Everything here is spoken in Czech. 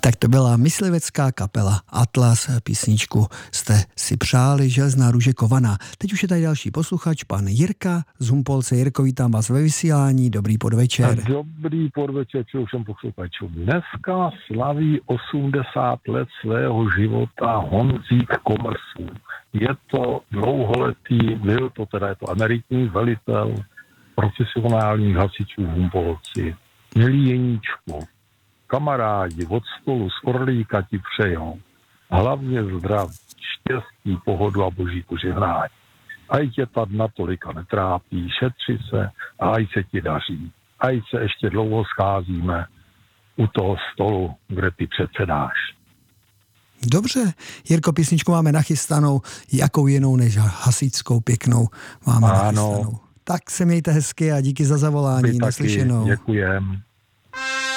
Tak to byla myslivecká kapela Atlas, písničku jste si přáli, Železná růže kovaná. Teď už je tady další posluchač, pan Jirka z Humpolce. Jirko, vítám vás ve vysílání, dobrý podvečer. Dobrý podvečer, všem posluchačům. Dneska slaví 80 let svého života Honzík Komrsů. Je to dlouholetý, je to emeritní velitel profesionálních hasičů v Humpolci. Milí Jeníčku, kamarádi od stolu z Orlíka ti přejou. Hlavně zdraví, štěstí, pohodu a boží požehnání. Ať tě ta natolika netrápí, šetři se a ať se ti daří. Ať se ještě dlouho scházíme u toho stolu, kde ty předsedáš. Dobře, Jirko, písničku máme nachystanou, jakou jinou než hasičskou pěknou máme nachystanou. Tak se mějte hezky a díky za zavolání, naslyšenou. Děkujem.